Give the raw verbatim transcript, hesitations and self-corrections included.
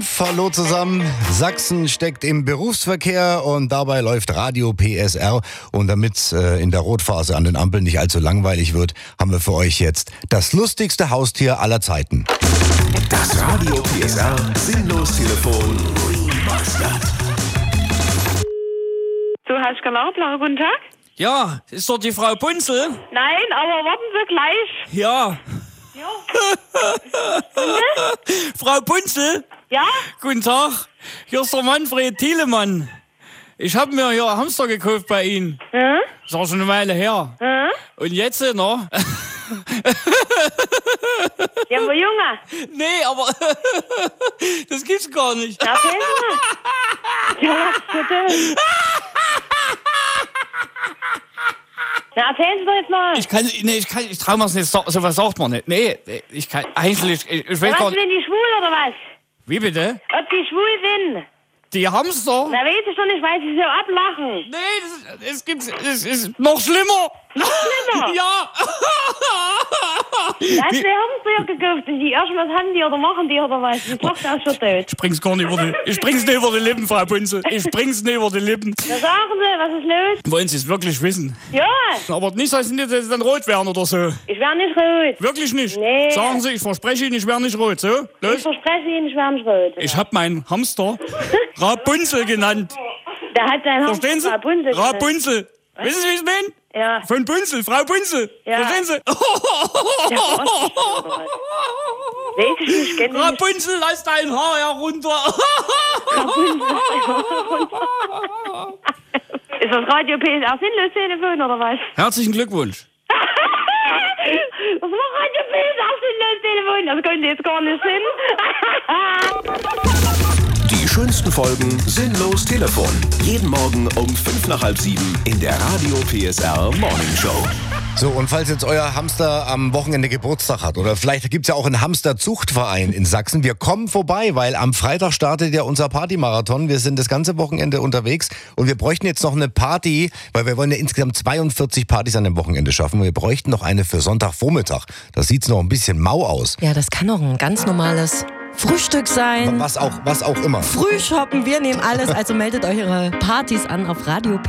Hallo zusammen. Sachsen steckt im Berufsverkehr und dabei läuft Radio P S R. Und damit es äh, in der Rotphase an den Ampeln nicht allzu langweilig wird, haben wir für euch jetzt das lustigste Haustier aller Zeiten. Das Radio P S R Sinnlos-Telefon. Du hast Galaublacher, guten Tag? Ja, ist doch die Frau Punzel? Nein, aber warten Sie gleich. Ja. Ja. Frau Punzel? Ja? Guten Tag. Hier ist der Manfred Thielemann. Ich habe mir hier Hamster gekauft bei Ihnen. Ja? Das war schon eine Weile her. Ja? Und jetzt, noch? Ja, aber Junge. Nee, aber das gibt's gar nicht. Na, erzähl mal. Ja, was bitte? Na, erzählen Sie doch jetzt mal. Ich kann, nee, ich kann, ich trau mir's nicht, so, sowas sagt man nicht. Nee, ich kann, eigentlich, ich, ich weiß Ja, gar was, nicht. sind die schwul oder was? Wie bitte? Ob die schwul sind? Die Hamster? Na, weiß ich doch nicht, weil sie so ablachen. Nee, das, es gibt, es ist noch schlimmer. Noch schlimmer? Ja. Da hast du die Hamster gekauft und die erst was haben die oder machen die oder was? Die Tochter ist schon tot. Ich bring's gar nicht über die, ich bring's nicht über die Lippen, Frau Punzel. Ich bring's nicht über die Lippen. Na, sagen Sie, was ist los? Wollen Sie es wirklich wissen? Ja, Aber nicht, dass Sie nicht dass Sie dann rot werden oder so. ich werde nicht rot. Wirklich nicht? Nee. Sagen Sie, ich verspreche Ihnen, ich werde nicht rot, so? Ich Los? verspreche Ihnen, ich werde nicht rot. Ich hab meinen Hamster Rapunzel genannt. Der hat seinen Verstehen Sie? Rapunzel. Rapunzel. Wissen Sie, wie ich es meine? Ja. Von Punzel, Frau Punzel. Ja. Verstehen Sie? Der verarscht mich oder was? Weiß ich nicht, kenn ich nicht. Rapunzel, lass dein Haar herunter. Ist das Radio P S R Sinnlos-Telefon oder was? Herzlichen Glückwunsch. Das war Radio P S R Sinnlos-Telefon. Das könnte jetzt gar nicht Sinn. Die schönsten Folgen Sinnlos Telefon. Jeden Morgen um fünf nach halb sieben in der Radio P S R Morning Show. So, und falls jetzt euer Hamster am Wochenende Geburtstag hat oder vielleicht gibt's ja auch einen Hamsterzuchtverein in Sachsen, wir kommen vorbei, weil am Freitag startet ja unser Partymarathon. Wir sind das ganze Wochenende unterwegs und wir bräuchten jetzt noch eine Party, weil wir wollen ja insgesamt zweiundvierzig Partys an dem Wochenende schaffen. Wir bräuchten noch eine für Sonntagvormittag. Das sieht's noch ein bisschen mau aus. Ja, das kann doch ein ganz normales Frühstück sein. Was auch, was auch immer. Frühshoppen, wir nehmen alles. Also meldet eure Partys an auf Radio P